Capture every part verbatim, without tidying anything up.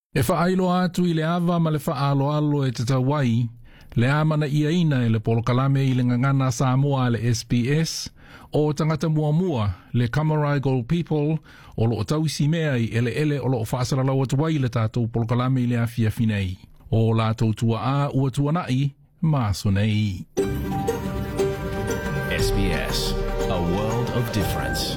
E whaailo atu i le awa ma le whaalo alo e te tawai, le amana ia ina e le polokalame i le ngangana Samoa le S B S, o tangata mua mua le Camaragal People, o lo o tausi mea i ele ele o lo o whaasara lau atuai le tātou polokalame i le awhia finei. O lātou tua a ua tua nai, māso nei. S B S, a world of difference.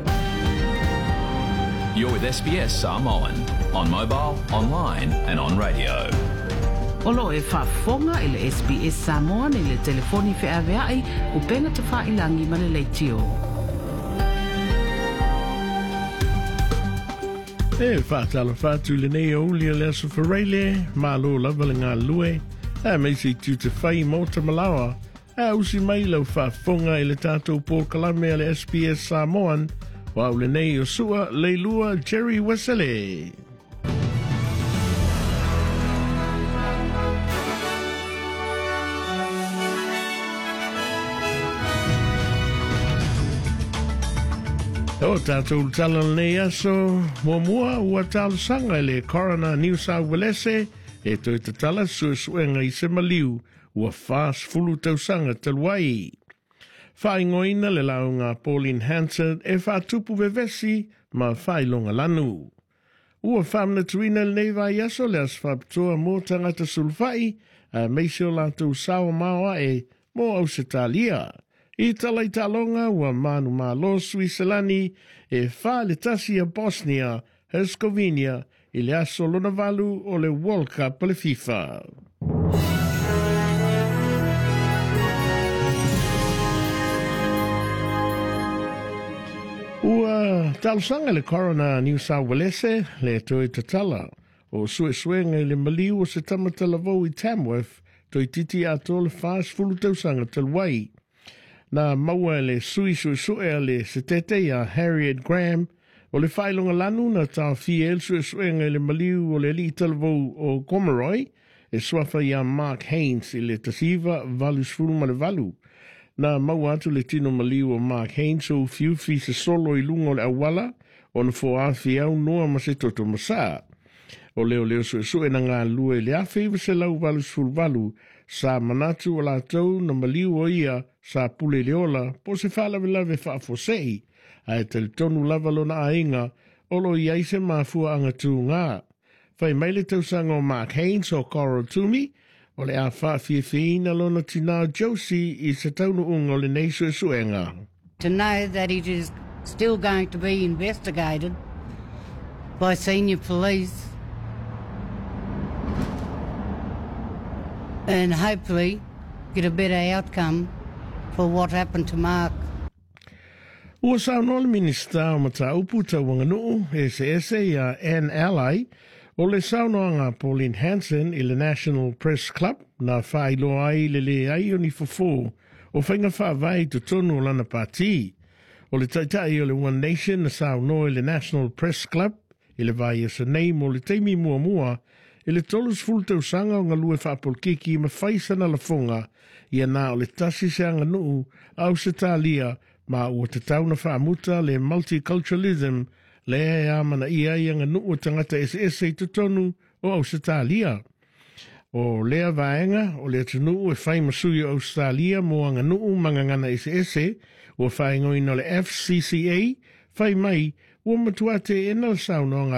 You're with S B S Samoan, on mobile, online and on radio. Olo e whaafonga i le S B S Samoan i le telefoni whiaweai o penga te whailangi ma le leitio. E whaatala whaatu le nei o ulia le aso whareile, mā lo lava le ngā lue, a meisi tu te whai mota malawa, a usi mai lau whaafonga i le tātou pōkalame a le S B S Samoan, wa le nei o sua leilua Jerry Wesley. O tātou tala nei aso, mua mua ua tāla sanga le Corona New South Wales e toi te tala suesuenga i se maliu ua fast fulu tau sanga taluai. Whaingoina le launga Pauline Hanson e whaatupu vevesi ma whailonga lanu. Ua whamna tuina le nei vai aso le as whaptoa mō tangata sulfai a meisio lātou sawa maua e mō Ausitalia. I talai talonga ua manu malo Switzerlandi e wha le tasi a Bosnia, Herzegovina i le aso lona valu o le World Cup le FIFA. Ua talusanga le Corona New South Wales le toi tatala o sue suenga le maliu o se tamatala vau i Tamworth toi titi ato le fast fulu tausanga talwai. Na maua le sui sui sui le se tete a Harriet Graham o le whailonga lanu na tau fiel sui suenga le maliu o le li talvau o Gomeroi e swafa ia Mark Haynes i le tasiva valu sfuluma le valu. Na maua atu le tino maliu o Mark Haynes o fiu fi se solo i lungo le awala o na fo afi au noa ma se toto masa. O leo leo sui sui na ngā lue le awhiva se lau valu sful valu sa manatu o la tau na maliu o ia sa pule leola po se whalawe lawe whaafosei a e tele tonu lava lona ainga o lo iai se mafua anga tū ngā. Whai maile tausanga o Mark Haynes o Coral Tumi o le a whaafia lona tina Josie i se taunu unga o le neisu e suenga. To know that it is still going to be investigated by senior police and hopefully get a better outcome for what happened to Mark. Ua sauno le minista o mataupu ta wanganuu e se ese a Anne Ally o le sauno anga Pauline Hanson i le National Press Club na whailo ai le le ai o ni fofo o whainga whaavai to tonu o lana pāti. O le taitai o le One Nation na sauno i le National Press Club i le vai e sa nei mo le teimi mua mua i le tolus fultau sanga o ngalue whaapolkiki ma whaisana la fonga ia nā o le tasi se anga nuu au se tālia ma ua te tauna whaamuta le multiculturalism le e amana ia i anga nuu tangata ese ese i te tonu o au se tālia. O lea vaenga o lea te nuu e whai masui o Australia mo anga nuu mangangana ese ese o whaingoina le F C C A whai mai ua matuate e nal saunonga